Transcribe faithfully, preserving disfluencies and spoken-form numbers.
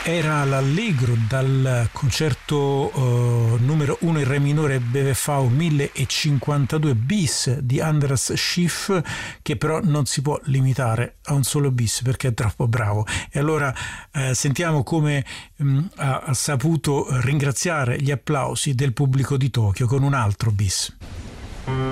Era l'Allegro dal concerto uh, numero uno in re minore B W V millecinquantadue bis di Andras Schiff, che però non si può limitare a un solo bis perché è troppo bravo. E allora eh, sentiamo come um, ha, ha saputo ringraziare gli applausi del pubblico di Tokyo con un altro bis.